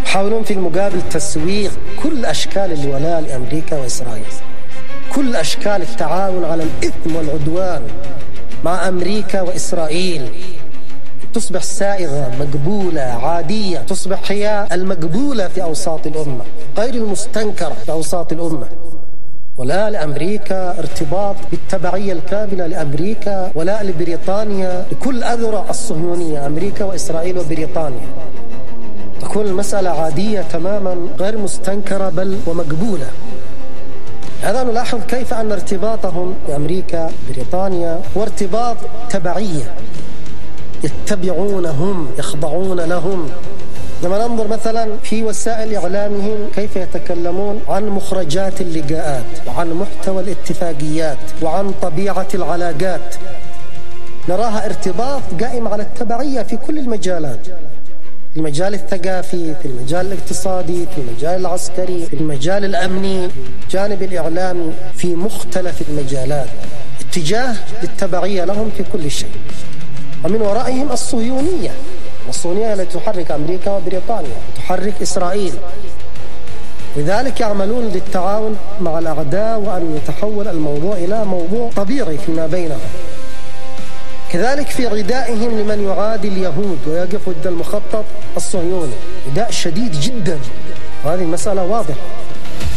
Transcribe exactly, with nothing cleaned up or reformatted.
يحاولون في المقابل تسويغ كل أشكال الولاء لأمريكا وإسرائيل، كل أشكال التعاون على الإثم والعدوان مع أمريكا وإسرائيل تصبح سائغة مقبولة عادية، تصبح هي المقبولة في أوساط الأمة غير المستنكرة في أوساط الأمة. ولا لأمريكا ارتباط بالتبعية الكاملة لأمريكا، ولا لبريطانيا، لكل أذرع الصهيونية أمريكا وإسرائيل وبريطانيا. تكون المسألة عادية تماما غير مستنكرة بل ومقبولة. هذا نلاحظ كيف أن ارتباطهم بأمريكا بريطانيا هو ارتباط تبعية، يتبعونهم يخضعون لهم. لما ننظر مثلا في وسائل إعلامهم كيف يتكلمون عن مخرجات اللقاءات وعن محتوى الاتفاقيات وعن طبيعة العلاقات، نراها ارتباط قائم على التبعية في كل المجالات، في المجال الثقافي، في المجال الاقتصادي، في المجال العسكري، في المجال الأمني، جانب الإعلامي، في مختلف المجالات اتجاه للتبعية لهم في كل شيء. ومن ورائهم الصهيونية، الصهيونية التي تحرك أمريكا وبريطانيا، تحرك إسرائيل. لذلك يعملون للتعاون مع الأعداء وأن يتحول الموضوع إلى موضوع طبيعي فيما بينهم. كذلك في عدائهم لمن يعادي اليهود ويقف ضد المخطط الصهيوني، عداء شديد جدا، وهذه مسألة واضحة.